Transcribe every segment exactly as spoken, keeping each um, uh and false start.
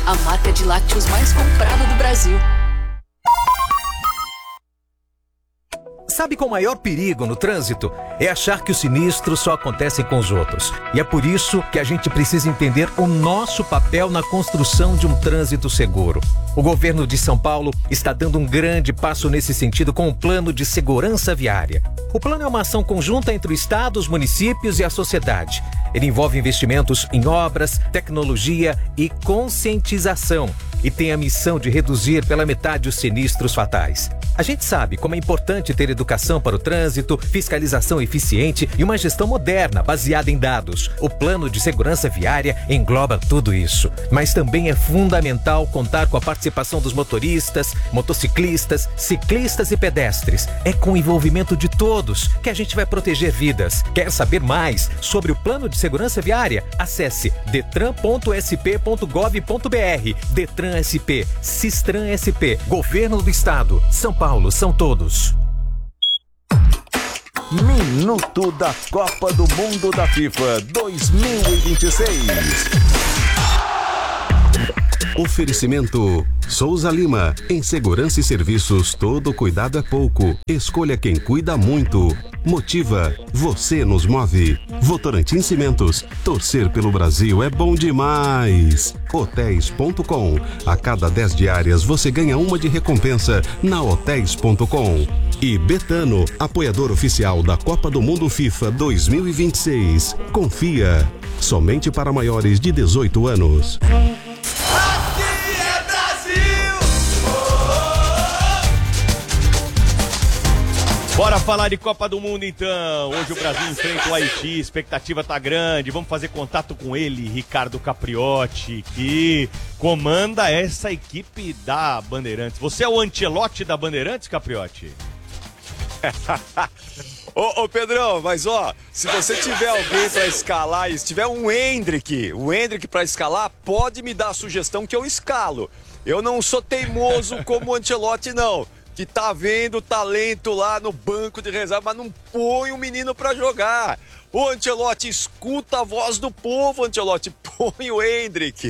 a marca de lácteos mais comprada do Brasil. Sabe qual o maior perigo no trânsito? É achar que os sinistros só acontecem com os outros. E é por isso que a gente precisa entender o nosso papel na construção de um trânsito seguro. O governo de São Paulo está dando um grande passo nesse sentido com o Plano de Segurança Viária. O plano é uma ação conjunta entre o Estado, os municípios e a sociedade. Ele envolve investimentos em obras, tecnologia e conscientização e tem a missão de reduzir pela metade os sinistros fatais. A gente sabe como é importante ter educação para o trânsito, fiscalização eficiente e uma gestão moderna baseada em dados. O Plano de Segurança Viária engloba tudo isso. Mas também é fundamental contar com a participação dos motoristas, motociclistas, ciclistas e pedestres. É com o envolvimento de todos que a gente vai proteger vidas. Quer saber mais sobre o Plano de Segurança Viária? Acesse detran ponto s p ponto gov ponto b r. Detran S P, Sistran S P, Governo do Estado, São Paulo, são todos. Minuto da Copa do Mundo da FIFA dois mil e vinte e seis. Oferecimento Souza Lima. Em segurança e serviços, todo cuidado é pouco. Escolha quem cuida muito. Motiva. Você nos move. Votorantim Cimentos. Torcer pelo Brasil é bom demais. Hotéis ponto com. A cada dez diárias você ganha uma de recompensa na hotéis ponto com. E Betano, apoiador oficial da Copa do Mundo FIFA dois mil e vinte e seis. Confia. Somente para maiores de dezoito anos. Bora falar de Copa do Mundo então. Hoje o Brasil enfrenta o Haiti, expectativa tá grande. Vamos fazer contato com ele, Ricardo Capriotti, que comanda essa equipe da Bandeirantes. Você é o Ancelotti da Bandeirantes, Capriotti? Ô, ô Pedrão, mas ó, se você tiver alguém pra escalar, e se tiver um Endrick, o Endrick pra escalar, pode me dar a sugestão que eu escalo. Eu não sou teimoso como o Ancelotti, não. Que tá vendo talento lá no banco de reserva, mas não põe o menino pra jogar. Ô, Ancelotti, escuta a voz do povo, Ancelotti, põe o Endrick.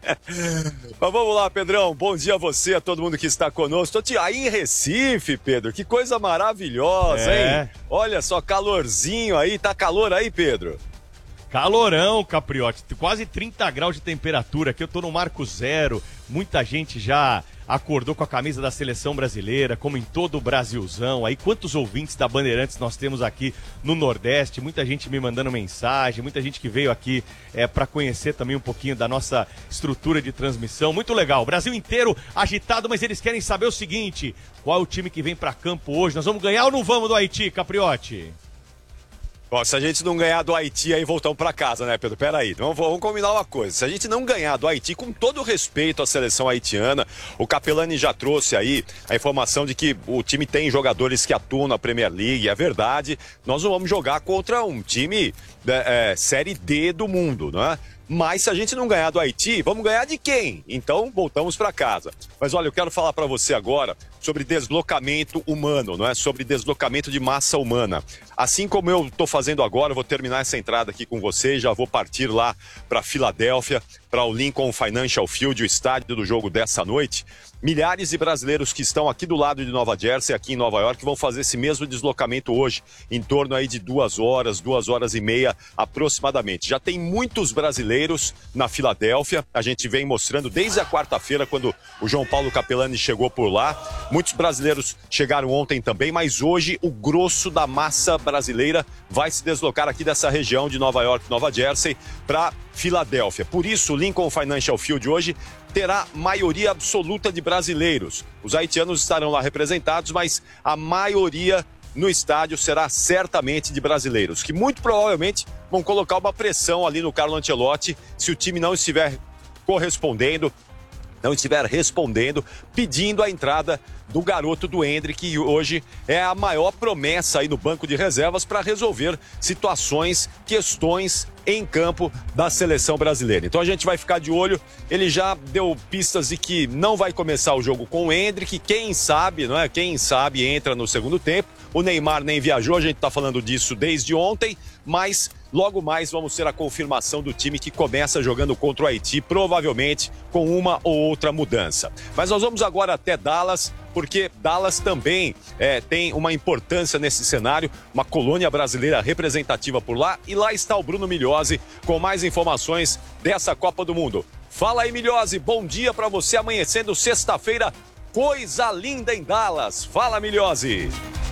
Mas vamos lá, Pedrão, bom dia a você, a todo mundo que está conosco. Tô aí em Recife, Pedro, que coisa maravilhosa, é. hein? Olha só, calorzinho aí, tá calor aí, Pedro? Calorão, Capriotti, quase trinta graus de temperatura, aqui eu tô no marco zero, muita gente já acordou com a camisa da seleção brasileira, como em todo o Brasilzão. Aí quantos ouvintes da Bandeirantes nós temos aqui no Nordeste, muita gente me mandando mensagem, muita gente que veio aqui é, para conhecer também um pouquinho da nossa estrutura de transmissão. Muito legal, o Brasil inteiro agitado, mas eles querem saber o seguinte: qual é o time que vem para campo hoje? Nós vamos ganhar ou não vamos do Haiti, Capriotti? Ó, se a gente não ganhar do Haiti, aí voltamos pra casa, né, Pedro? Peraí, vamos, vamos combinar uma coisa. Se a gente não ganhar do Haiti, com todo o respeito à seleção haitiana, o Capelani já trouxe aí a informação de que o time tem jogadores que atuam na Premier League, é verdade. Nós não vamos jogar contra um time é, é, Série D do mundo, não é? Mas se a gente não ganhar do Haiti, vamos ganhar de quem? Então voltamos para casa. Mas olha, eu quero falar para você agora sobre deslocamento humano, não é? Sobre deslocamento de massa humana. Assim como eu estou fazendo agora, eu vou terminar essa entrada aqui com você e já vou partir lá para Filadélfia, para o Lincoln Financial Field, o estádio do jogo dessa noite. Milhares de brasileiros que estão aqui do lado de Nova Jersey, aqui em Nova York, vão fazer esse mesmo deslocamento hoje, em torno aí de duas horas, duas horas e meia aproximadamente. Já tem muitos brasileiros na Filadélfia, a gente vem mostrando desde a quarta-feira, quando o João Paulo Capelani chegou por lá. Muitos brasileiros chegaram ontem também, mas hoje o grosso da massa brasileira vai se deslocar aqui dessa região de Nova York, Nova Jersey, para Filadélfia. Por isso, o Lincoln Financial Field hoje terá maioria absoluta de brasileiros. Os haitianos estarão lá representados, mas a maioria no estádio será certamente de brasileiros, que muito provavelmente vão colocar uma pressão ali no Carlo Ancelotti se o time não estiver correspondendo, não estiver respondendo, pedindo a entrada do garoto do Endrick, que hoje é a maior promessa aí no banco de reservas para resolver situações, questões em campo da seleção brasileira. Então a gente vai ficar de olho. Ele já deu pistas de que não vai começar o jogo com o Endrick, quem sabe, não é? Quem sabe entra no segundo tempo. O Neymar nem viajou, a gente está falando disso desde ontem, mas logo mais vamos ter a confirmação do time que começa jogando contra o Haiti, provavelmente com uma ou outra mudança. Mas nós vamos agora até Dallas, porque Dallas também é, tem uma importância nesse cenário, uma colônia brasileira representativa por lá, e lá está o Bruno Migliozzi com mais informações dessa Copa do Mundo. Fala aí, Migliozzi, bom dia para você, amanhecendo sexta-feira, coisa linda em Dallas. Fala, Migliozzi.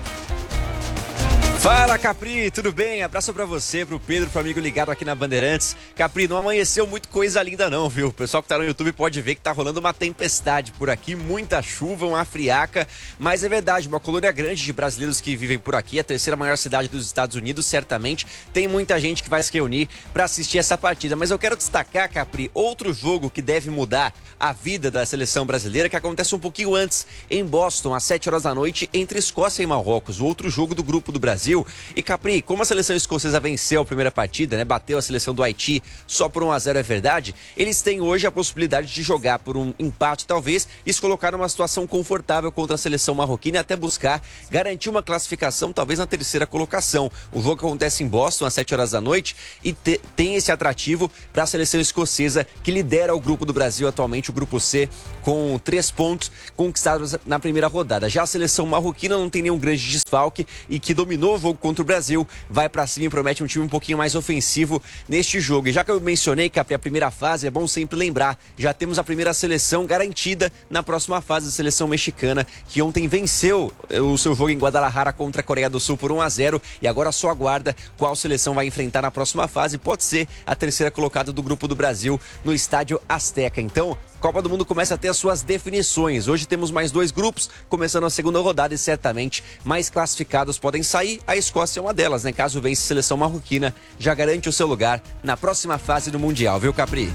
Fala, Capri, tudo bem? Abraço pra você, pro Pedro, pro amigo ligado aqui na Bandeirantes. Capri, não amanheceu muito coisa linda não, viu? O pessoal que tá no YouTube pode ver que tá rolando uma tempestade por aqui, muita chuva, uma friaca, mas é verdade, uma colônia grande de brasileiros que vivem por aqui, a terceira maior cidade dos Estados Unidos, certamente tem muita gente que vai se reunir pra assistir essa partida. Mas eu quero destacar, Capri, outro jogo que deve mudar a vida da seleção brasileira, que acontece um pouquinho antes, em Boston, às sete horas da noite, entre Escócia e Marrocos, o outro jogo do grupo do Brasil. E Capri, como a seleção escocesa venceu a primeira partida, né, bateu a seleção do Haiti só por um a zero, é verdade, eles têm hoje a possibilidade de jogar por um empate talvez e se colocar numa situação confortável contra a seleção marroquina e até buscar garantir uma classificação talvez na terceira colocação. O jogo acontece em Boston às sete horas da noite e te, tem esse atrativo para a seleção escocesa que lidera o grupo do Brasil atualmente, o grupo C, com três pontos conquistados na primeira rodada. Já a seleção marroquina não tem nenhum grande desfalque e que dominou o jogo contra o Brasil, vai pra cima e promete um time um pouquinho mais ofensivo neste jogo. E já que eu mencionei que a primeira fase, é bom sempre lembrar, já temos a primeira seleção garantida na próxima fase, a seleção mexicana, que ontem venceu o seu jogo em Guadalajara contra a Coreia do Sul por um a zero e agora só aguarda qual seleção vai enfrentar na próxima fase. Pode ser a terceira colocada do grupo do Brasil no estádio Azteca. Então, Copa do Mundo começa a ter as suas definições. Hoje temos mais dois grupos, começando a segunda rodada e certamente mais classificados podem sair. A Escócia é uma delas, né? Caso vença a seleção marroquina, já garante o seu lugar na próxima fase do Mundial, viu, Capri?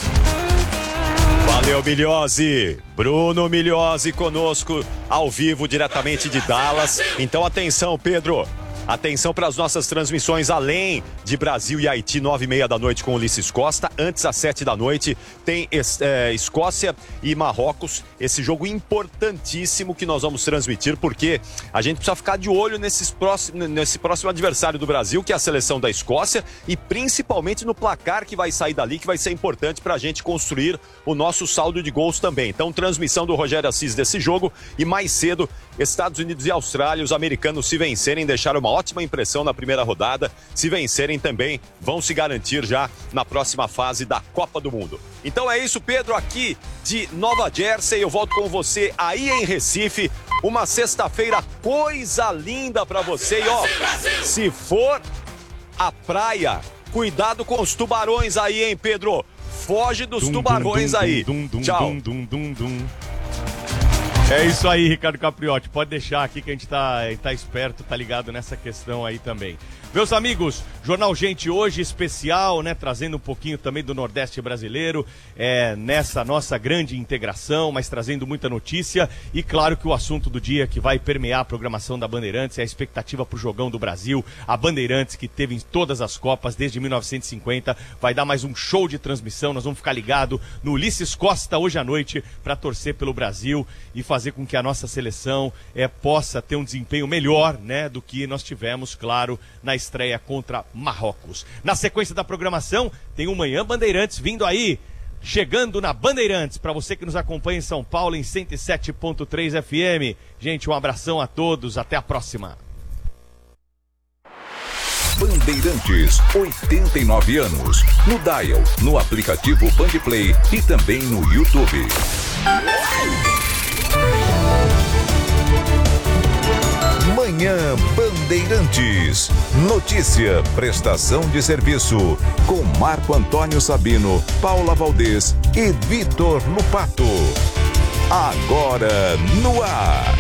Valeu, Migliozzi. Bruno Migliozzi conosco, ao vivo, diretamente de Dallas. Então, atenção, Pedro. Atenção para as nossas transmissões além de Brasil e Haiti, nove e meia da noite com Ulisses Costa. Antes, às sete da noite, tem é, Escócia e Marrocos. Esse jogo importantíssimo que nós vamos transmitir, porque a gente precisa ficar de olho nesses próximos, nesse próximo adversário do Brasil, que é a seleção da Escócia, e principalmente no placar que vai sair dali, que vai ser importante para a gente construir o nosso saldo de gols também. Então, transmissão do Rogério Assis desse jogo, e mais cedo, Estados Unidos e Austrália. Os americanos, se vencerem, deixaram uma ótima impressão na primeira rodada. Se vencerem também, vão se garantir já na próxima fase da Copa do Mundo. Então é isso, Pedro, aqui de Nova Jersey. Eu volto com você aí em Recife. Uma sexta-feira, coisa linda pra você. E ó, se for a praia, cuidado com os tubarões aí, hein, Pedro? Foge dos dum, tubarões dum, dum, aí. Dum, dum, Tchau. Dum, dum, dum, dum. É isso aí, Ricardo Capriotti. Pode deixar aqui que a gente tá, tá esperto, tá ligado nessa questão aí também. Meus amigos, Jornal Gente hoje especial, né? Trazendo um pouquinho também do Nordeste brasileiro, é, nessa nossa grande integração, mas trazendo muita notícia. E claro que o assunto do dia que vai permear a programação da Bandeirantes é a expectativa pro Jogão do Brasil. A Bandeirantes, que teve em todas as Copas desde mil novecentos e cinquenta, vai dar mais um show de transmissão. Nós vamos ficar ligados no Ulisses Costa hoje à noite para torcer pelo Brasil e fazer com que a nossa seleção é, possa ter um desempenho melhor, né, do que nós tivemos, claro, na estreia contra Marrocos. Na sequência da programação, tem o Manhã Bandeirantes vindo aí, chegando na Bandeirantes, para você que nos acompanha em São Paulo em cento e sete ponto três F M. Gente, um abração a todos, até a próxima. Bandeirantes, oitenta e nove anos. No Dial, no aplicativo Bandplay e também no YouTube. Manhã Bandeirantes. Notícia, prestação de serviço. Com Marco Antônio Sabino, Paula Valdez e Vitor Lupato. Agora no ar.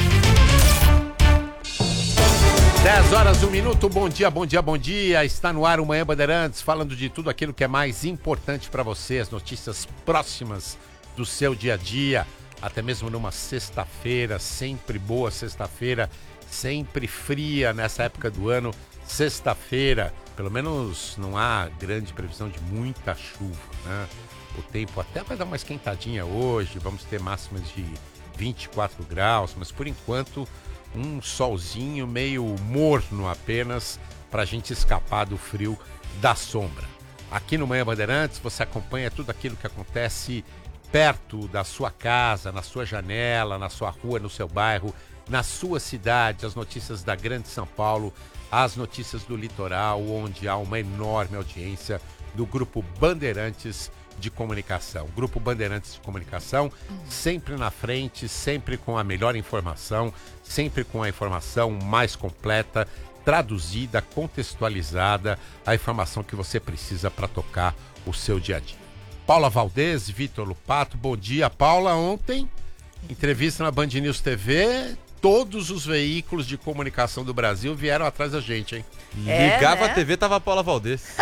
dez horas, um minuto, bom dia, bom dia, bom dia. Está no ar o Manhã Bandeirantes, falando de tudo aquilo que é mais importante para você, as notícias próximas do seu dia a dia, até mesmo numa sexta-feira, sempre boa sexta-feira, sempre fria nessa época do ano, sexta-feira, pelo menos não há grande previsão de muita chuva, né? O tempo até vai dar uma esquentadinha hoje, vamos ter máximas de vinte e quatro graus, mas por enquanto um solzinho meio morno apenas pra gente escapar do frio da sombra. Aqui no Manhã Bandeirantes você acompanha tudo aquilo que acontece perto da sua casa, na sua janela, na sua rua, no seu bairro, na sua cidade, as notícias da Grande São Paulo, as notícias do litoral, onde há uma enorme audiência do Grupo Bandeirantes de Comunicação. Grupo Bandeirantes de Comunicação, sempre na frente, sempre com a melhor informação, sempre com a informação mais completa, traduzida, contextualizada, a informação que você precisa para tocar o seu dia a dia. Paula Valdez, Vitor Lupato, bom dia. Paula, ontem, entrevista na Band News T V, todos os veículos de comunicação do Brasil vieram atrás da gente, hein? É, Ligava né? a T V, tava a Paula Valdez.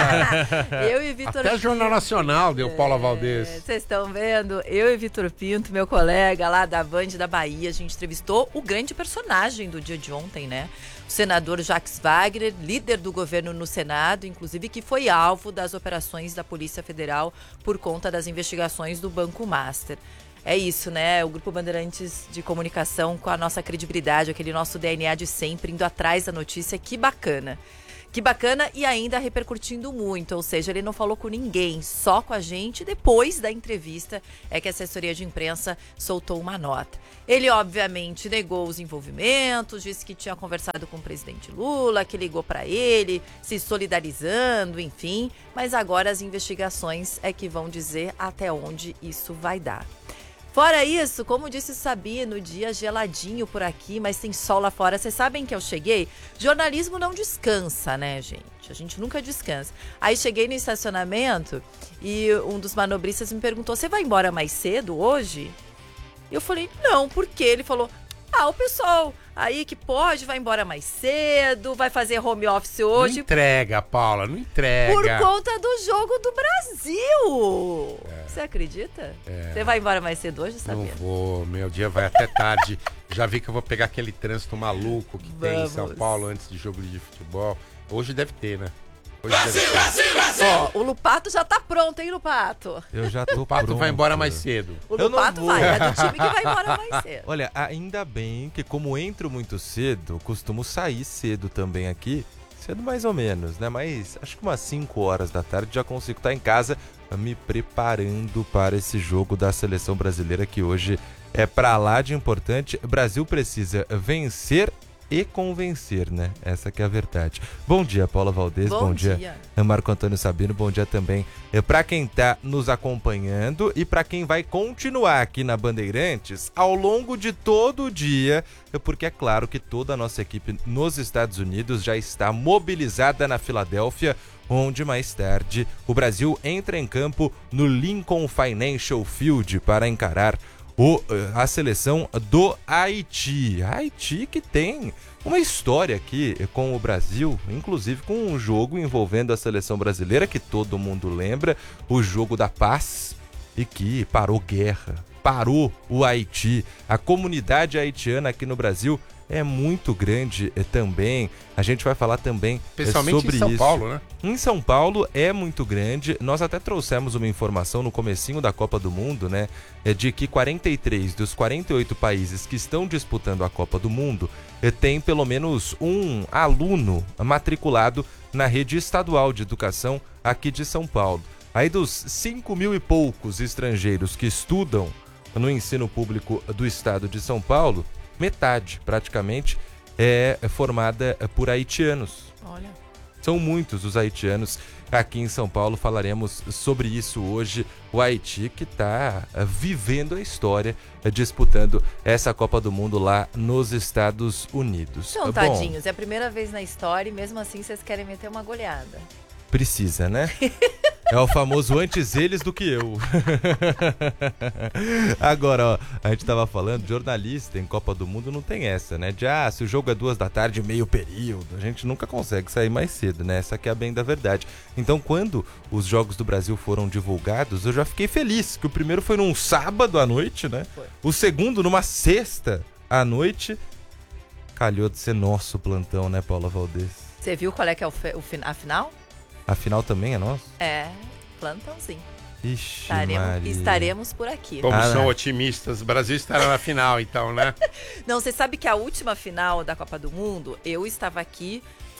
É. Eu e Vitor Até o Jornal Nacional deu Paula Valdez. Vocês estão vendo? Eu e Vitor Pinto, meu colega lá da Band da Bahia, a gente entrevistou o grande personagem do dia de ontem, né? O senador Jacques Wagner, líder do governo no Senado, inclusive que foi alvo das operações da Polícia Federal por conta das investigações do Banco Master. É isso, né? O Grupo Bandeirantes de Comunicação com a nossa credibilidade, aquele nosso D N A de sempre, indo atrás da notícia. Que bacana. Que bacana e ainda repercutindo muito. Ou seja, ele não falou com ninguém, só com a gente. Depois da entrevista é que a assessoria de imprensa soltou uma nota. Ele, obviamente, negou os envolvimentos, disse que tinha conversado com o presidente Lula, que ligou para ele, se solidarizando, enfim. Mas agora as investigações é que vão dizer até onde isso vai dar. Fora isso, como disse o Sabino, dia geladinho por aqui, mas tem sol lá fora. Vocês sabem que eu cheguei? Jornalismo não descansa, né, gente? A gente nunca descansa. Aí cheguei no estacionamento e um dos manobristas me perguntou, você vai embora mais cedo hoje? Eu falei, não, por quê? Ele falou, ah, o pessoal aí que pode vai embora mais cedo, vai fazer home office hoje. Não entrega, Paula, não entrega. Por conta do jogo do Brasil. É. Você acredita? É. Você vai embora mais cedo hoje, Sabino? Não vou, meu dia vai até tarde. Já vi que eu vou pegar aquele trânsito maluco que Vamos. tem em São Paulo antes de jogo de futebol. Hoje deve ter, né? Hoje Brasil, deve ter. Brasil, Brasil! Ó, o Lupato já tá pronto, hein, Lupato? Eu já tô O Lupato pronto. vai embora mais cedo. O Lupato vai, é do time que vai embora mais cedo. Olha, ainda bem que como entro muito cedo, costumo sair cedo também aqui. Cedo mais ou menos, né? Mas acho que umas cinco horas da tarde já consigo estar em casa me preparando para esse jogo da seleção brasileira que hoje é pra lá de importante. O Brasil precisa vencer e convencer, né? Essa que é a verdade. Bom dia, Paula Valdez. Bom, bom dia. dia, Marco Antônio Sabino. Bom dia também para quem tá nos acompanhando e para quem vai continuar aqui na Bandeirantes ao longo de todo o dia, porque é claro que toda a nossa equipe nos Estados Unidos já está mobilizada na Filadélfia, onde mais tarde o Brasil entra em campo no Lincoln Financial Field para encarar O, a seleção do Haiti. Haiti que tem uma história aqui com o Brasil, inclusive com um jogo envolvendo a seleção brasileira, que todo mundo lembra, o jogo da paz, e que parou guerra, parou o Haiti. A comunidade haitiana aqui no Brasil é muito grande também. A gente vai falar também Especialmente sobre em São isso. Paulo, né? Em São Paulo é muito grande. Nós até trouxemos uma informação no comecinho da Copa do Mundo, né? É de que quarenta e três dos quarenta e oito países que estão disputando a Copa do Mundo tem pelo menos um aluno matriculado na rede estadual de educação aqui de São Paulo. Aí dos cinco mil e poucos estrangeiros que estudam no ensino público do estado de São Paulo, metade, praticamente, é formada por haitianos. Olha. São muitos os haitianos aqui em São Paulo. Falaremos sobre isso hoje. O Haiti que está vivendo a história, disputando essa Copa do Mundo lá nos Estados Unidos. Então, Bom, tadinhos, é a primeira vez na história e mesmo assim vocês querem meter uma goleada. Precisa, né? É o famoso antes eles do que eu. Agora, ó, a gente tava falando, jornalista em Copa do Mundo não tem essa, né? De, ah, se o jogo é duas da tarde, meio período, a gente nunca consegue sair mais cedo, né? Essa aqui é a bem da verdade. Então, quando os Jogos do Brasil foram divulgados, eu já fiquei feliz, que o primeiro foi num sábado à noite, né? Foi. O segundo numa sexta à noite. Calhou de ser nosso plantão, né, Paula Valdez? Você viu qual é que é o, fe- o fin- a final? A final também é nosso? É, plantãozinho. Ixi, Estaremos, Maria. estaremos por aqui. Como Ah, são né? otimistas. O Brasil estará na final, então, né? Não, você sabe que a última final da Copa do Mundo, eu estava aqui,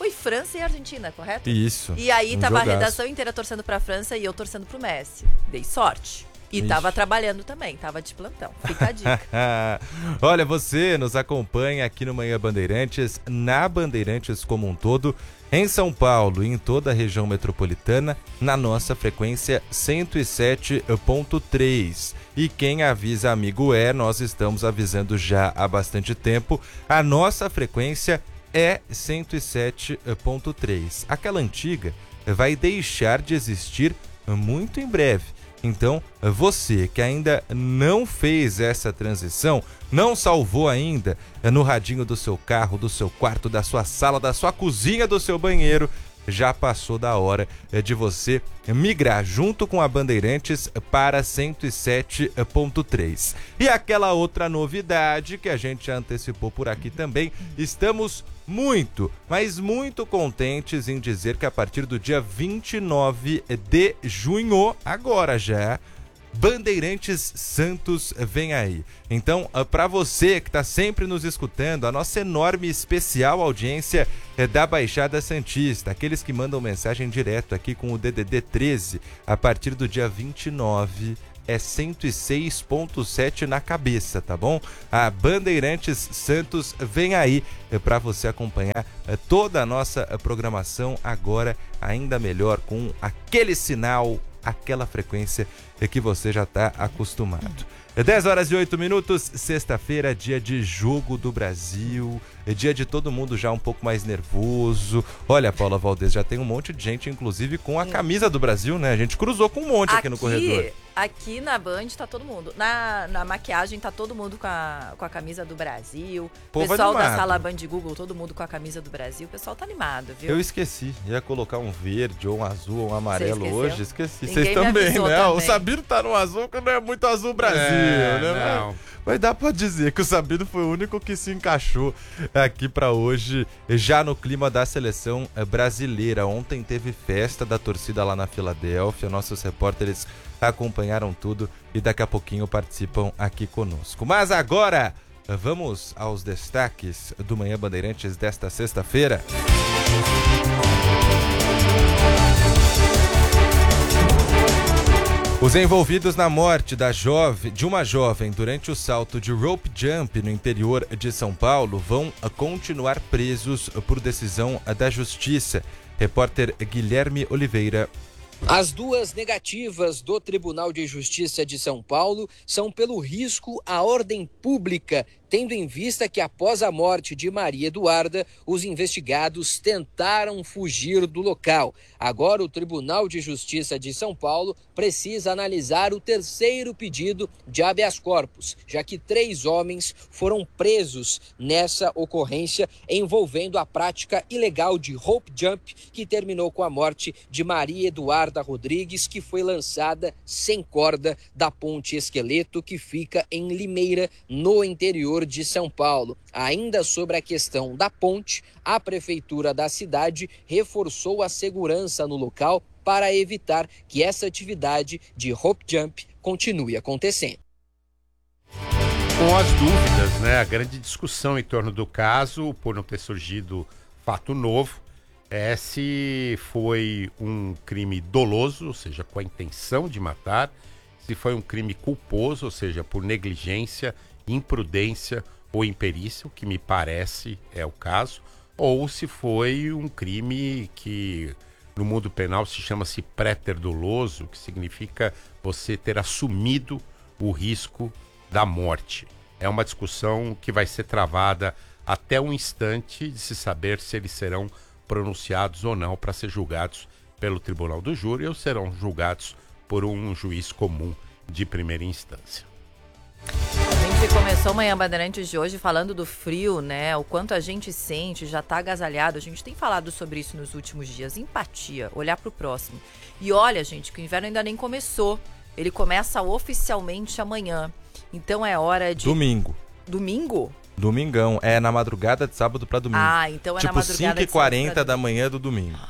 Foi França e Argentina, correto? Isso. E aí um tava jogaço. a redação inteira torcendo pra França e eu torcendo pro Messi. Dei sorte. E Ixi. tava trabalhando também, tava de plantão. Fica a dica. Olha, você nos acompanha aqui no Manhã Bandeirantes, na Bandeirantes como um todo, em São Paulo e em toda a região metropolitana, na nossa frequência cento e sete ponto três. E quem avisa amigo é, nós estamos avisando já há bastante tempo, a nossa frequência é cento e sete ponto três. Aquela antiga vai deixar de existir muito em breve. Então, você que ainda não fez essa transição, não salvou ainda no radinho do seu carro, do seu quarto, da sua sala, da sua cozinha, do seu banheiro, já passou da hora de você migrar junto com a Bandeirantes para cento e sete ponto três. E aquela outra novidade que a gente já antecipou por aqui também, estamos muito, mas muito contentes em dizer que a partir do dia vinte e nove de junho, agora já, Bandeirantes Santos vem aí. Então, para você que está sempre nos escutando, a nossa enorme e especial audiência é da Baixada Santista, aqueles que mandam mensagem direto aqui com o D D D treze, a partir do dia vinte e nove é cento e seis ponto sete na cabeça, tá bom? A Bandeirantes Santos vem aí para você acompanhar toda a nossa programação agora ainda melhor com aquele sinal, aquela frequência que você já está acostumado. dez horas e oito minutos, sexta-feira, dia de jogo do Brasil, é dia de todo mundo já um pouco mais nervoso. Olha, Paula Valdez, já tem um monte de gente, inclusive, com a camisa do Brasil, né? A gente cruzou com um monte aqui, aqui no corredor. Aqui na Band tá todo mundo. Na, na maquiagem tá todo mundo com a, com a camisa do Brasil. O pessoal animado. da sala Band Google, todo mundo com a camisa do Brasil. O pessoal tá animado, viu? Eu esqueci. Ia colocar um verde, ou um azul, ou um amarelo hoje. Esqueci. Ninguém Vocês também, né? também. O Sabino tá no azul, que não é muito azul Brasil, é, né? Não. Mas dá pra dizer que o Sabino foi o único que se encaixou aqui pra hoje, já no clima da seleção brasileira. Ontem teve festa da torcida lá na Filadélfia, nossos repórteres acompanharam tudo e daqui a pouquinho participam aqui conosco. Mas agora, vamos aos destaques do Manhã Bandeirantes desta sexta-feira. Os envolvidos na morte da jovem, de uma jovem durante o salto de rope jump no interior de São Paulo vão continuar presos por decisão da Justiça. Repórter Guilherme Oliveira. As duas negativas do Tribunal de Justiça de São Paulo são pelo risco à ordem pública, tendo em vista que após a morte de Maria Eduarda, os investigados tentaram fugir do local. Agora o Tribunal de Justiça de São Paulo precisa analisar o terceiro pedido de habeas corpus, já que três homens foram presos nessa ocorrência envolvendo a prática ilegal de rope jump, que terminou com a morte de Maria Eduarda Rodrigues, que foi lançada sem corda da Ponte Esqueleto, que fica em Limeira, no interior de São Paulo. Ainda sobre a questão da ponte, a prefeitura da cidade reforçou a segurança no local para evitar que essa atividade de rope jump continue acontecendo. Com as dúvidas, né, a grande discussão em torno do caso, por não ter surgido fato novo, é se foi um crime doloso, ou seja, com a intenção de matar, se foi um crime culposo, ou seja, por negligência, imprudência ou imperícia, o que me parece é o caso, ou se foi um crime que no mundo penal se chama-se préter doloso, que significa você ter assumido o risco da morte. É uma discussão que vai ser travada até o instante de se saber se eles serão pronunciados ou não para ser julgados pelo Tribunal do Júri ou serão julgados por um juiz comum de primeira instância. A gente começou o Manhã Bandeirantes de hoje falando do frio, né? O quanto a gente sente, já tá agasalhado. A gente tem falado sobre isso nos últimos dias. Empatia, olhar pro próximo. E olha, gente, que o inverno ainda nem começou. Ele começa oficialmente amanhã. Então é hora de... Domingo. Domingo? Domingão. É na madrugada de sábado para domingo. Ah, então é tipo na madrugada cinco e quarenta da manhã do domingo.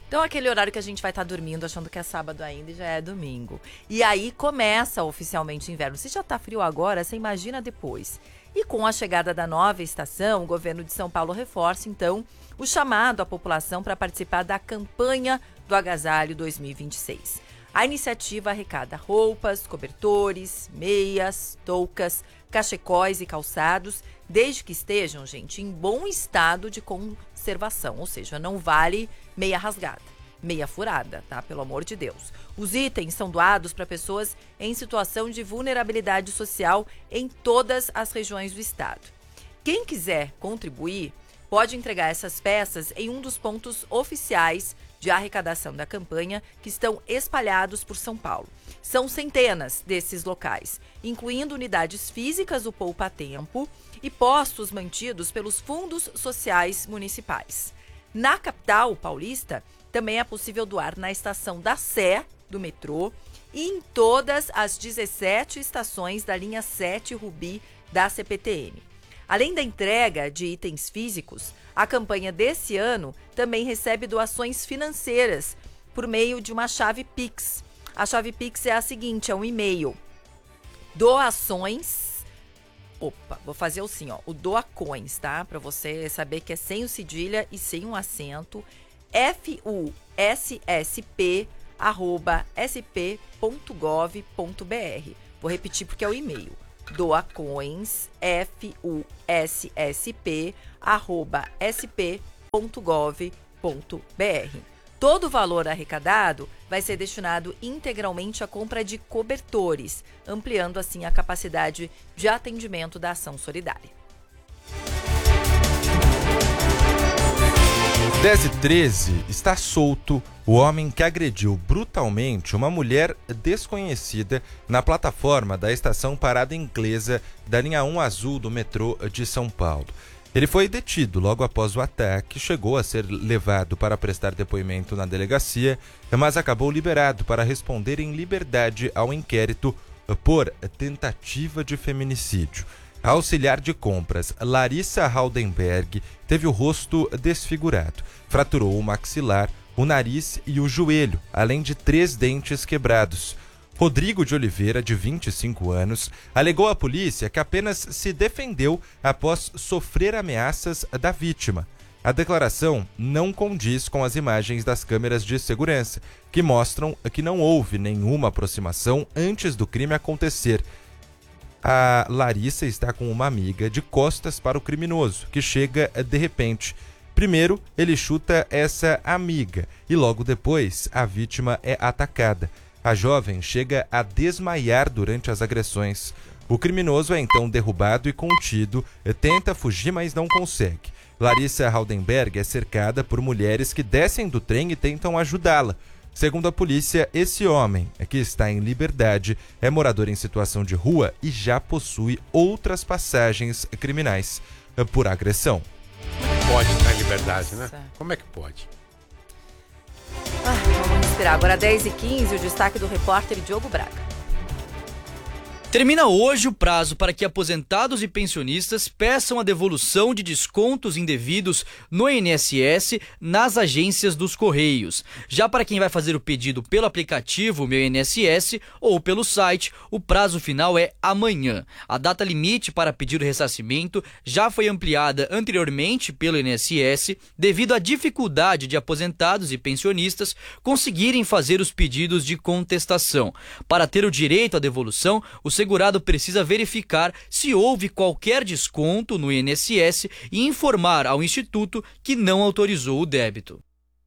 Então, aquele horário que a gente vai estar dormindo, achando que é sábado ainda e já é domingo. E aí começa oficialmente o inverno. Se já está frio agora, você imagina depois. E com a chegada da nova estação, o governo de São Paulo reforça, então, o chamado à população para participar da campanha do Agasalho dois mil e vinte e seis. A iniciativa arrecada roupas, cobertores, meias, toucas, cachecóis e calçados, desde que estejam, gente, em bom estado de conservação, ou seja, não vale meia rasgada, meia furada, tá? Pelo amor de Deus. Os itens são doados para pessoas em situação de vulnerabilidade social em todas as regiões do estado. Quem quiser contribuir pode entregar essas peças em um dos pontos oficiais de arrecadação da campanha que estão espalhados por São Paulo. São centenas desses locais, incluindo unidades físicas do Poupa Tempo e postos mantidos pelos fundos sociais municipais. Na capital paulista, também é possível doar na estação da Sé, do metrô, e em todas as dezessete estações da linha sete Rubi da C P T M. Além da entrega de itens físicos, a campanha desse ano também recebe doações financeiras por meio de uma chave Pix. A chave Pix é a seguinte, é um e-mail. Doações... Opa, vou fazer assim, ó, o Doacoins, tá? Para você saber que é sem o cedilha e sem um acento. F U S S P arroba s p ponto gov ponto b r. Vou repetir porque é o e-mail. Doacoins, F U S S P, arroba s p ponto gov ponto b r. Todo o valor arrecadado vai ser destinado integralmente à compra de cobertores, ampliando assim a capacidade de atendimento da ação solidária. dez e treze, está solto o homem que agrediu brutalmente uma mulher desconhecida na plataforma da estação Parada Inglesa da linha um azul do metrô de São Paulo. Ele foi detido logo após o ataque, chegou a ser levado para prestar depoimento na delegacia, mas acabou liberado para responder em liberdade ao inquérito por tentativa de feminicídio. A auxiliar de compras Larissa Haldenberg teve o rosto desfigurado, fraturou o maxilar, o nariz e o joelho, além de três dentes quebrados. Rodrigo de Oliveira, de vinte e cinco anos, alegou à polícia que apenas se defendeu após sofrer ameaças da vítima. A declaração não condiz com as imagens das câmeras de segurança, que mostram que não houve nenhuma aproximação antes do crime acontecer. A Larissa está com uma amiga de costas para o criminoso, que chega de repente. Primeiro, ele chuta essa amiga e logo depois a vítima é atacada. A jovem chega a desmaiar durante as agressões. O criminoso é então derrubado e contido, tenta fugir, mas não consegue. Larissa Haldenberg é cercada por mulheres que descem do trem e tentam ajudá-la. Segundo a polícia, esse homem, que está em liberdade, é morador em situação de rua e já possui outras passagens criminais por agressão. Pode estar em liberdade, né? Como é que pode? Ah, vamos esperar. Agora dez e quinze, o destaque do repórter Diogo Braga. Termina hoje o prazo para que aposentados e pensionistas peçam a devolução de descontos indevidos no I N S S nas agências dos Correios. Já para quem vai fazer o pedido pelo aplicativo Meu I N S S ou pelo site, o prazo final é amanhã. A data limite para pedir o ressarcimento já foi ampliada anteriormente pelo I N S S devido à dificuldade de aposentados e pensionistas conseguirem fazer os pedidos de contestação. Para ter o direito à devolução, o segurado precisa verificar se houve qualquer desconto no I N S S e informar ao Instituto que não autorizou o débito.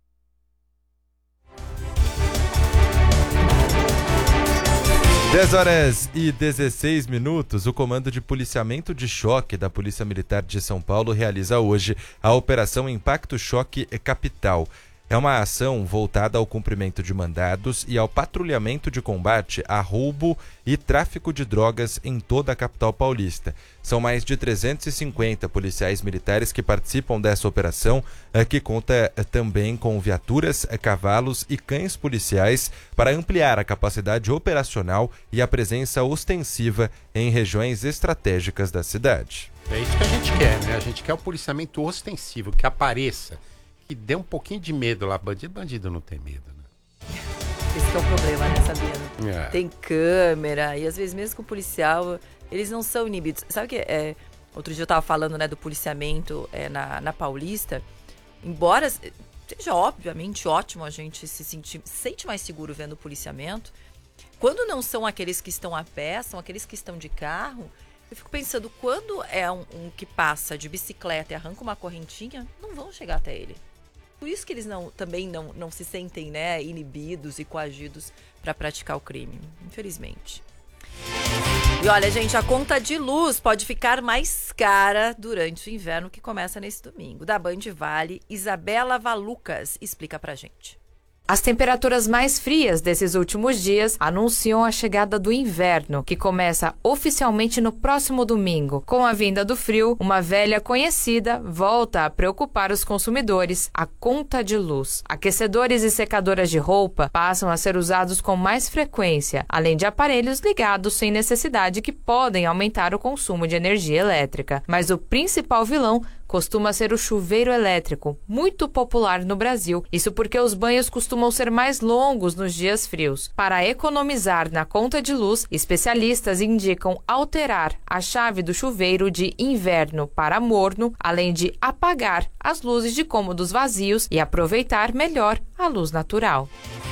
dez horas e dezesseis minutos, o Comando de Policiamento de Choque da Polícia Militar de São Paulo realiza hoje a Operação Impacto Choque Capital. É uma ação voltada ao cumprimento de mandados e ao patrulhamento de combate a roubo e tráfico de drogas em toda a capital paulista. São mais de trezentos e cinquenta policiais militares que participam dessa operação, que conta também com viaturas, cavalos e cães policiais para ampliar a capacidade operacional e a presença ostensiva em regiões estratégicas da cidade. É isso que a gente quer, né? A gente quer o policiamento ostensivo, que apareça, que dê um pouquinho de medo lá. Bandido, bandido não tem medo, né? Esse que é o problema, né, Sabino? É. Tem câmera, e às vezes mesmo com o policial, eles não são inibidos. Sabe o que é... Outro dia eu tava falando, né, do policiamento é, na, na Paulista. Embora seja obviamente ótimo a gente se sentir, se sente mais seguro vendo o policiamento, quando não são aqueles que estão a pé, são aqueles que estão de carro, eu fico pensando, quando é um, um que passa de bicicleta e arranca uma correntinha, não vão chegar até ele. Por isso que eles não, também não, não se sentem, né, inibidos e coagidos para praticar o crime, infelizmente. E olha, gente, a conta de luz pode ficar mais cara durante o inverno que começa nesse domingo. Da Band Vale, Isabela Valucas explica pra gente. As temperaturas mais frias desses últimos dias anunciam a chegada do inverno, que começa oficialmente no próximo domingo. Com a vinda do frio, uma velha conhecida volta a preocupar os consumidores, a conta de luz. Aquecedores e secadoras de roupa passam a ser usados com mais frequência, além de aparelhos ligados sem necessidade que podem aumentar o consumo de energia elétrica. Mas o principal vilão costuma ser o chuveiro elétrico, muito popular no Brasil. Isso porque os banhos costumam ser mais longos nos dias frios. Para economizar na conta de luz, especialistas indicam alterar a chave do chuveiro de inverno para morno, além de apagar as luzes de cômodos vazios e aproveitar melhor a luz natural.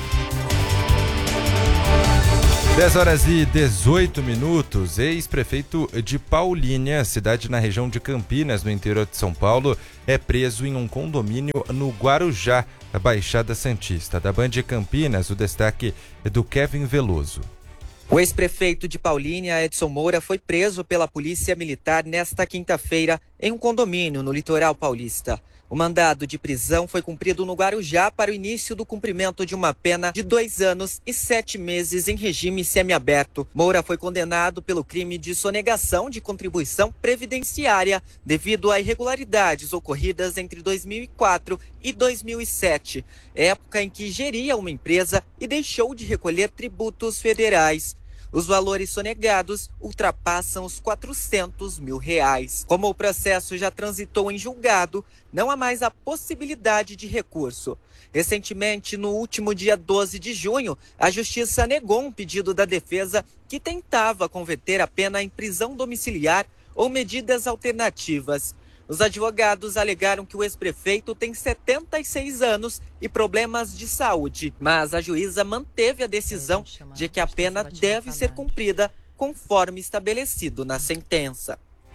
dez horas e dezoito minutos, ex-prefeito de Paulínia, cidade na região de Campinas, no interior de São Paulo, é preso em um condomínio no Guarujá, Baixada Santista. Da Band Campinas, o destaque é do Kevin Veloso. O ex-prefeito de Paulínia, Edson Moura, foi preso pela Polícia Militar nesta quinta-feira em um condomínio no litoral paulista. O mandado de prisão foi cumprido no Guarujá para o início do cumprimento de uma pena de dois anos e sete meses em regime semiaberto. Moura foi condenado pelo crime de sonegação de contribuição previdenciária devido a irregularidades ocorridas entre dois mil e quatro e dois mil e sete, época em que geria uma empresa e deixou de recolher tributos federais. Os valores sonegados ultrapassam os quatrocentos mil reais. Como o processo já transitou em julgado, não há mais a possibilidade de recurso. Recentemente, no último dia doze de junho, a Justiça negou um pedido da defesa que tentava converter a pena em prisão domiciliar ou medidas alternativas. Os advogados alegaram que o ex-prefeito tem setenta e seis anos e problemas de saúde, mas a juíza manteve a decisão de que a pena deve ser cumprida conforme estabelecido na sentença.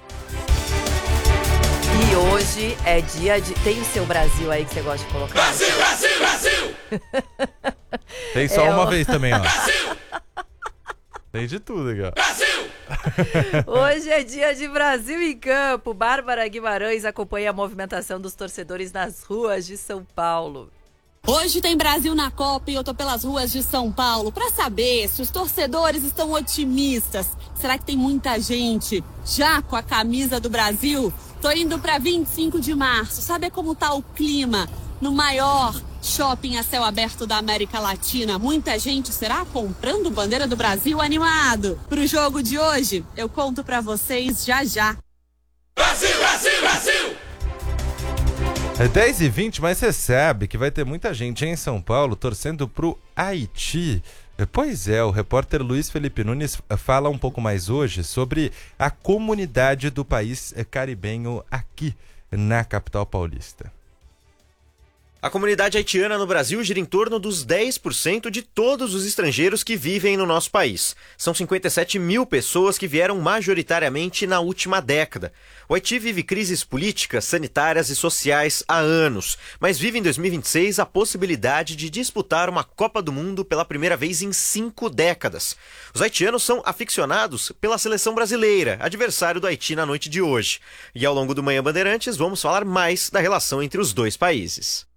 E hoje é dia de... Tem o seu Brasil aí que você gosta de colocar? Brasil, Brasil, Brasil! Tem só É uma o- vez também, ó. Tem de tudo aqui, ó. Hoje é dia de Brasil em Campo. Bárbara Guimarães acompanha a movimentação dos torcedores nas ruas de São Paulo. Hoje tem Brasil na Copa e eu tô pelas ruas de São Paulo para saber se os torcedores estão otimistas. Será que tem muita gente já com a camisa do Brasil? Tô indo para vinte e cinco de março, saber como tá o clima no maior shopping a céu aberto da América Latina. Muita gente, será, comprando bandeira do Brasil animado? Pro jogo de hoje, eu conto para vocês já já. Brasil, Brasil, Brasil! É dez e vinte, mas você sabe que vai ter muita gente em São Paulo torcendo pro Haiti. Pois é, o repórter Luiz Felipe Nunes fala um pouco mais hoje sobre a comunidade do país caribenho aqui na capital paulista. A comunidade haitiana no Brasil gira em torno dos dez por cento de todos os estrangeiros que vivem no nosso país. São cinquenta e sete mil pessoas que vieram majoritariamente na última década. O Haiti vive crises políticas, sanitárias e sociais há anos, mas vive em dois mil e vinte e seis a possibilidade de disputar uma Copa do Mundo pela primeira vez em cinco décadas. Os haitianos são aficionados pela seleção brasileira, adversário do Haiti na noite de hoje. E ao longo do Manhã Bandeirantes vamos falar mais da relação entre os dois países.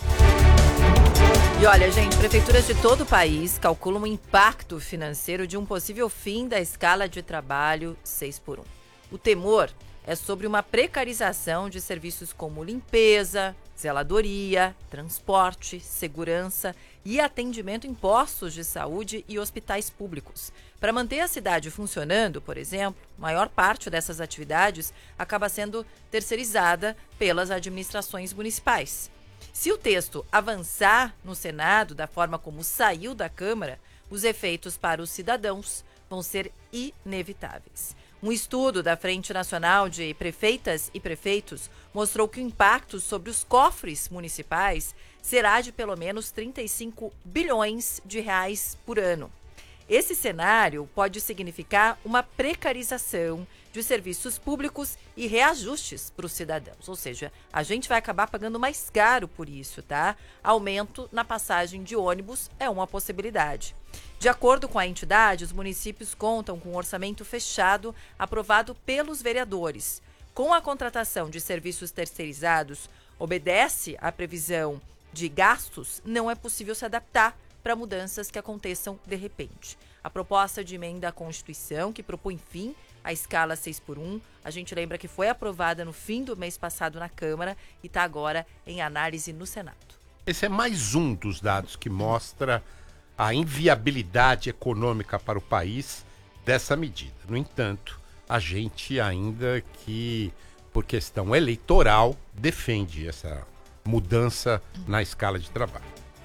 E olha, gente, prefeituras de todo o país calculam o impacto financeiro de um possível fim da escala de trabalho seis por um. O temor é sobre uma precarização de serviços como limpeza, zeladoria, transporte, segurança e atendimento em postos de saúde e hospitais públicos. Para manter a cidade funcionando, por exemplo, maior parte dessas atividades acaba sendo terceirizada pelas administrações municipais. Se o texto avançar no Senado da forma como saiu da Câmara, os efeitos para os cidadãos vão ser inevitáveis. Um estudo da Frente Nacional de Prefeitas e Prefeitos mostrou que o impacto sobre os cofres municipais será de pelo menos trinta e cinco bilhões de reais por ano. Esse cenário pode significar uma precarização de serviços públicos e reajustes para os cidadãos. Ou seja, a gente vai acabar pagando mais caro por isso, tá? Aumento na passagem de ônibus é uma possibilidade. De acordo com a entidade, os municípios contam com um orçamento fechado aprovado pelos vereadores. Com a contratação de serviços terceirizados, obedece à previsão de gastos, não é possível se adaptar para mudanças que aconteçam de repente. A proposta de emenda à Constituição, que propõe fim à escala seis por um, a gente lembra que foi aprovada no fim do mês passado na Câmara e está agora em análise no Senado. Esse é mais um dos dados que mostra a inviabilidade econômica para o país dessa medida. No entanto, a gente ainda que, por questão eleitoral, defende essa mudança na escala de trabalho.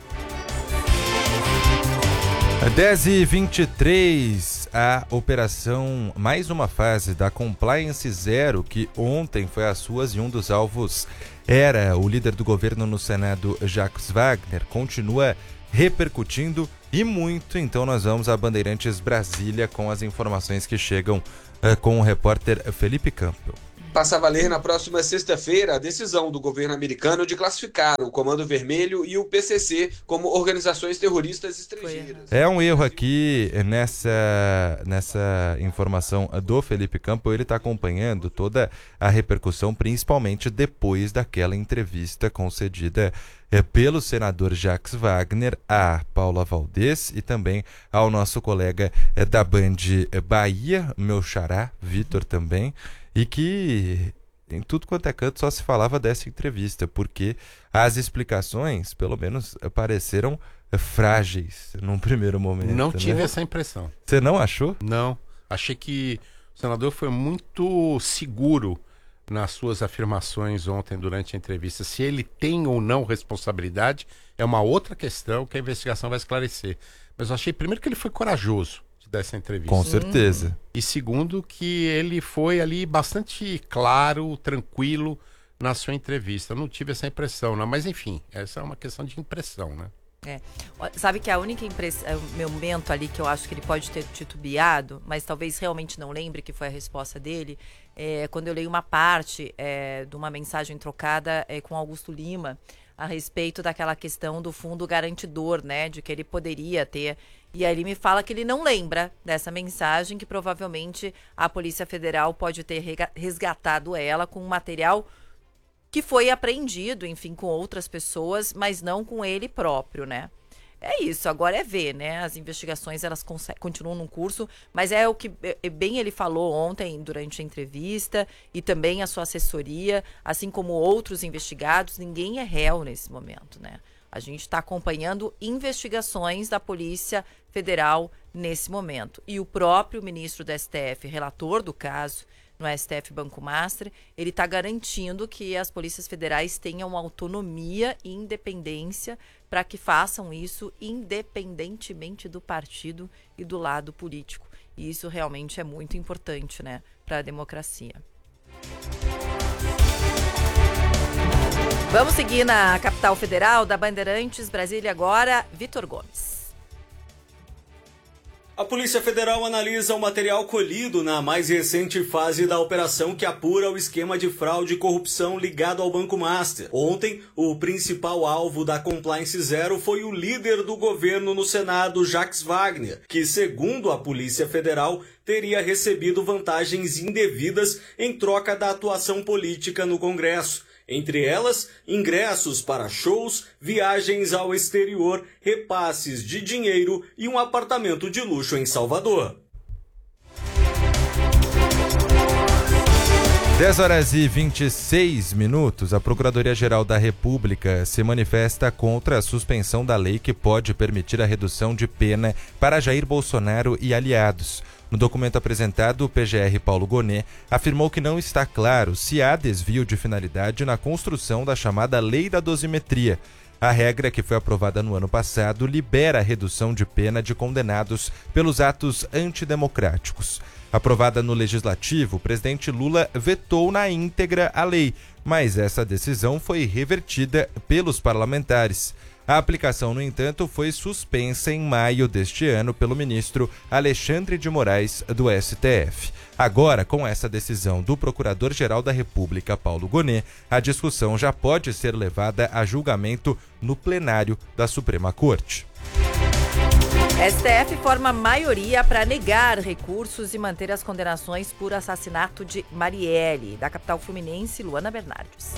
dez e vinte e três, a operação, mais uma fase da Compliance Zero, que ontem foi às ruas e um dos alvos era o líder do governo no Senado, Jacques Wagner, continua repercutindo e muito. Então nós vamos a Bandeirantes Brasília com as informações que chegam uh, com o repórter Felipe Campbell. Passa a valer na próxima sexta-feira a decisão do governo americano de classificar o Comando Vermelho e o P C C como organizações terroristas estrangeiras. É um erro aqui nessa, nessa informação do Felipe Campbell. Ele está acompanhando toda a repercussão, principalmente depois daquela entrevista concedida é, pelo senador Jacques Wagner a Paula Valdez e também ao nosso colega é, da Band Bahia, meu xará, Vitor também. E que em tudo quanto é canto só se falava dessa entrevista, porque as explicações, pelo menos, pareceram frágeis num primeiro momento. Não tive né? essa impressão. Você não achou? Não. Achei que o senador foi muito seguro nas suas afirmações ontem durante a entrevista. Se ele tem ou não responsabilidade, é uma outra questão que a investigação vai esclarecer. Mas eu achei, primeiro, que ele foi corajoso dessa entrevista. Com certeza. Hum. E segundo, que ele foi ali bastante claro, tranquilo na sua entrevista. Eu não tive essa impressão, não. Mas enfim, essa é uma questão de impressão, né? É. Sabe que a única impressão, o meu momento ali que eu acho que ele pode ter titubeado, mas talvez realmente não lembre que foi a resposta dele, é quando eu leio uma parte é, de uma mensagem trocada é, com Augusto Lima a respeito daquela questão do fundo garantidor, né, de que ele poderia ter. E aí ele me fala que ele não lembra dessa mensagem, que provavelmente a Polícia Federal pode ter resgatado ela com um material que foi apreendido, enfim, com outras pessoas, mas não com ele próprio, né? É isso, agora é ver, né? As investigações, elas continuam no curso, mas é o que bem ele falou ontem durante a entrevista e também a sua assessoria, assim como outros investigados, ninguém é réu nesse momento, né? A gente está acompanhando investigações da Polícia Federal nesse momento. E o próprio ministro do S T F, relator do caso, no S T F Banco Master, ele está garantindo que as polícias federais tenham autonomia e independência para que façam isso independentemente do partido e do lado político. E isso realmente é muito importante, né, para a democracia. Vamos seguir na capital federal da Bandeirantes, Brasília agora, Vitor Gomes. A Polícia Federal analisa o material colhido na mais recente fase da operação que apura o esquema de fraude e corrupção ligado ao Banco Master. Ontem, o principal alvo da Compliance Zero foi o líder do governo no Senado, Jacques Wagner, que, segundo a Polícia Federal, teria recebido vantagens indevidas em troca da atuação política no Congresso. Entre elas, ingressos para shows, viagens ao exterior, repasses de dinheiro e um apartamento de luxo em Salvador. dez horas e vinte e seis minutos, a Procuradoria-Geral da República se manifesta contra a suspensão da lei que pode permitir a redução de pena para Jair Bolsonaro e aliados. No documento apresentado, o P G R Paulo Gonet afirmou que não está claro se há desvio de finalidade na construção da chamada Lei da Dosimetria. A regra, que foi aprovada no ano passado, libera a redução de pena de condenados pelos atos antidemocráticos. Aprovada no Legislativo, o presidente Lula vetou na íntegra a lei, mas essa decisão foi revertida pelos parlamentares. A aplicação, no entanto, foi suspensa em maio deste ano pelo ministro Alexandre de Moraes, do S T F. Agora, com essa decisão do Procurador-Geral da República, Paulo Gonet, a discussão já pode ser levada a julgamento no plenário da Suprema Corte. S T F forma maioria para negar recursos e manter as condenações por assassinato de Marielle. Da capital fluminense, Luana Bernardes.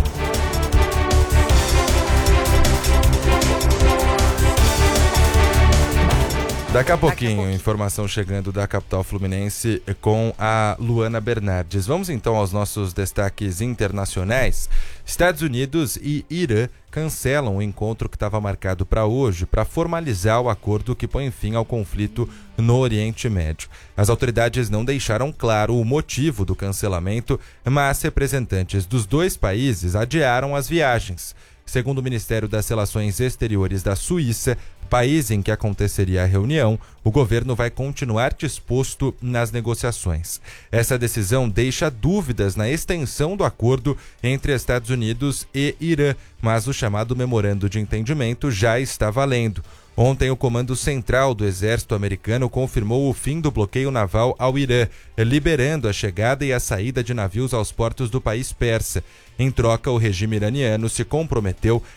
Daqui a pouquinho, Daqui a informação chegando da capital fluminense com a Luana Bernardes. Vamos então aos nossos destaques internacionais. Estados Unidos e Irã cancelam o encontro que estava marcado para hoje para formalizar o acordo que põe fim ao conflito no Oriente Médio. As autoridades não deixaram claro o motivo do cancelamento, mas representantes dos dois países adiaram as viagens. Segundo o Ministério das Relações Exteriores da Suíça, país em que aconteceria a reunião, o governo vai continuar disposto nas negociações. Essa decisão deixa dúvidas na extensão do acordo entre Estados Unidos e Irã, mas o chamado memorando de entendimento já está valendo. Ontem, o Comando Central do Exército Americano confirmou o fim do bloqueio naval ao Irã, liberando a chegada e a saída de navios aos portos do país persa. Em troca, o regime iraniano se comprometeu